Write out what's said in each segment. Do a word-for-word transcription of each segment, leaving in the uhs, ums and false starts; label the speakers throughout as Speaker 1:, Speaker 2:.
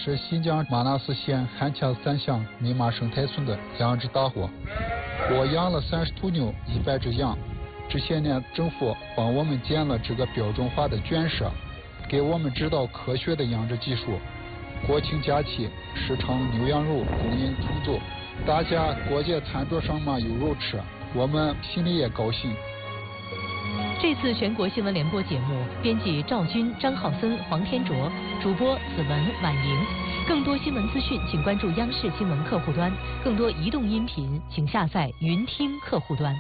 Speaker 1: 是新疆玛纳斯县汉恰三乡密码生态村的养殖大户。我养了三十头牛，一百只羊。这些年，政府帮我们建了这个标准化的圈舍，给我们指导科学的养殖技术。国庆假期，市场牛羊肉供应充足，大家过节餐桌上嘛有肉吃，我们心里也高兴。
Speaker 2: 这次全国新闻联播节目，编辑赵军、张浩森、黄天卓，主播子文、婉莹。更多新闻资讯，请关注央视新闻客户端；更多移动音频，请下载云听客户端。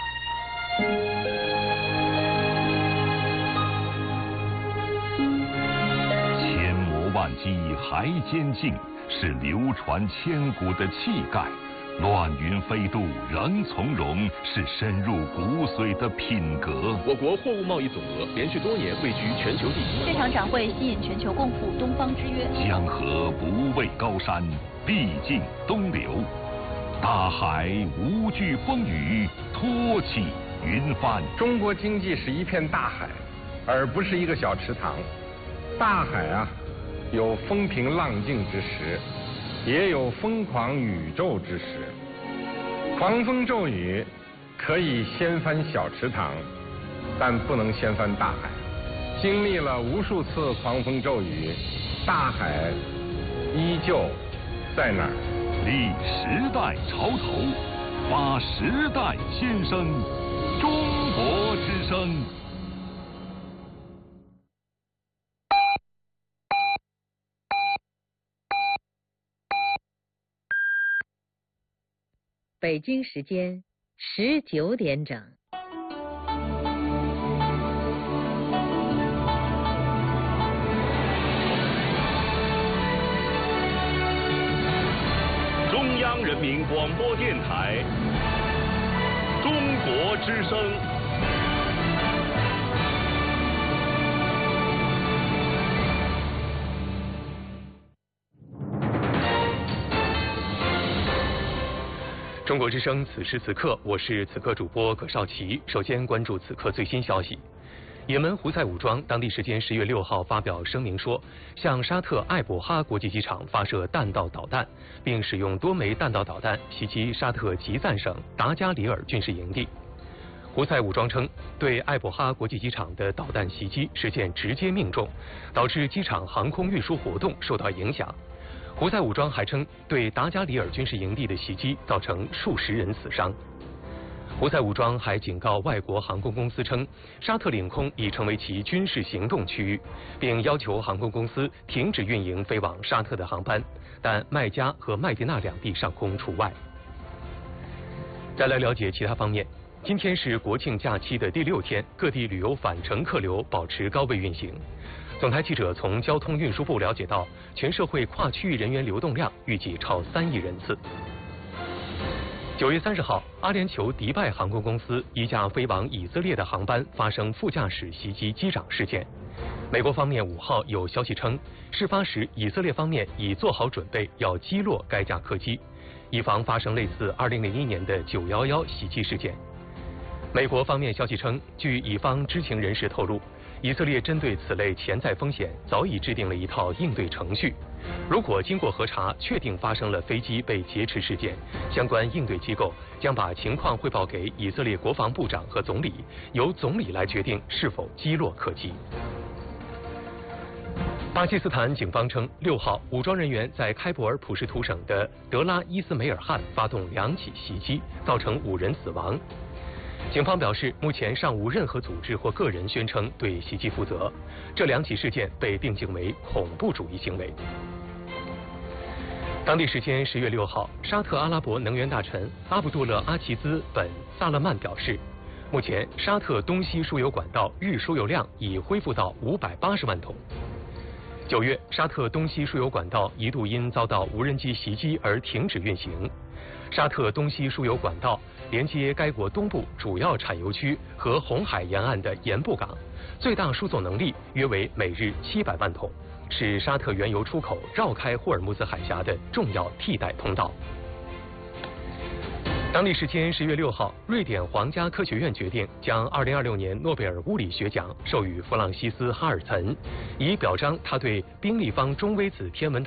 Speaker 3: 千磨万击还坚劲，是流传千古的气概。乱云飞渡仍从容，是深入骨髓的品格。
Speaker 4: 我国货物贸易总额连续多年位居全球第一。
Speaker 5: 这场展会吸引全球共赴东方之约。
Speaker 3: 江河不畏高山，必尽东流。大海无惧风雨，托起云帆。
Speaker 6: 中国经济是一片大海，而不是一个小池塘。大海啊，有风平浪静之时，也有疯狂宇宙之时。狂风骤雨可以掀翻小池塘，但不能掀翻大海。经历了无数次狂风骤雨，大海依旧在那儿。
Speaker 3: 立时代潮头，发时代先声，中国之声。
Speaker 2: 北京时间十九点整。
Speaker 3: 中央人民广播电台，中国之声。
Speaker 4: 中国之声，此时此刻，我是此刻主播葛少奇。首先关注此刻最新消息。也门胡塞武装当地时间十月六号发表声明说，向沙特艾伯哈国际机场发射弹道导弹，并使用多枚弹道导弹袭击沙特吉赞省达加里尔军事营地。胡塞武装称，对艾伯哈国际机场的导弹袭击实现直接命中，导致机场航空运输活动受到影响。胡塞武装还称，对达加里尔军事营地的袭击造成数十人死伤。胡塞武装还警告外国航空公司称，沙特领空已成为其军事行动区域，并要求航空公司停止运营飞往沙特的航班，但麦加和麦地那两地上空除外。再来了解其他方面。今天是国庆假期的第六天，各地旅游返程客流保持高位运行。总台记者从交通运输部了解到，全社会跨区域人员流动量预计超三亿人次。九月三十号，阿联酋迪拜航空公司一架飞往以色列的航班发生副驾驶袭击机长事件。美国方面五号有消息称，事发时以色列方面已做好准备要击落该架客机，以防发生类似二零零一年的九一一袭击事件。美国方面消息称，据乙方知情人士透露，以色列针对此类潜在风险早已制定了一套应对程序。如果经过核查确定发生了飞机被劫持事件，相关应对机构将把情况汇报给以色列国防部长和总理，由总理来决定是否击落客机。巴基斯坦警方称，六号武装人员在开伯尔普什图省的德拉伊斯梅尔汗发动两起袭击，造成五人死亡。警方表示，目前尚无任何组织或个人宣称对袭击负责。这两起事件被定性为恐怖主义行为。当地时间十月六号，沙特阿拉伯能源大臣阿卜杜勒阿齐兹本萨勒曼表示，目前沙特东西输油管道日输油量已恢复到五百八十万桶。九月，沙特东西输油管道一度因遭到无人机袭击而停止运行。沙特东西输油管道连接该国东部主要产油区和红海沿岸的盐布港，最大输送能力约为每日七百万桶，是沙特原油出口绕开霍尔木兹海峡的重要替代通道。当地时间十月六号，瑞典皇家科学院决定将二零二六年诺贝尔物理学奖授予弗朗西斯·哈尔岑，以表彰他对冰立方中微子天文